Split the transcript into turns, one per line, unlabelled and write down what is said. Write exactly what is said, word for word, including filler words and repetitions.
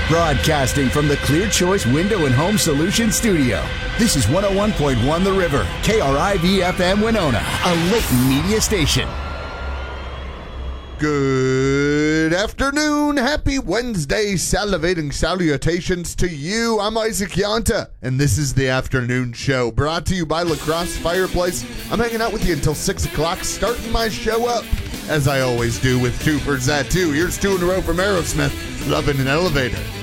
Broadcasting from the Clear Choice Window and Home Solutions Studio. This is one oh one point one The River, K R I V F M Winona, a Layton media station.
Good afternoon. Happy Wednesday. Salivating salutations to you. I'm Isaac Yanta, and this is the afternoon show brought to you by Lacrosse Fireplace. I'm hanging out with you until six o'clock, starting my show up, as I always do with two for that two. Here's two in a row from Aerosmith, Lovin' an Elevator.